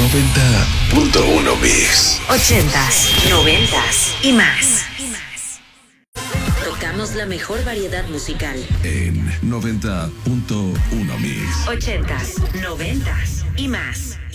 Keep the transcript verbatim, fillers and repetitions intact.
noventa punto uno Mix. Ochentas, noventas y más. Tocamos la mejor variedad musical En noventa punto uno Mix. Ochentas, noventas y más.